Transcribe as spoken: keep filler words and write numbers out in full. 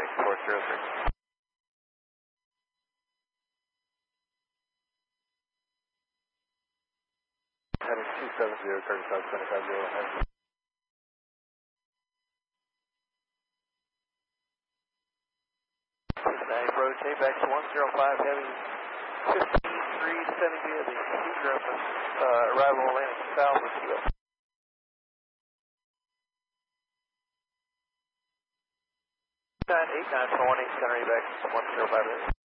four zero three. Heading two seven zero, thirty-five twenty-five zero. Now rotate back to one zero five, heading fifteen three seventy at the Heathrow uh, arrival landing south of U S. nine eight nine twenty, center back one zero five.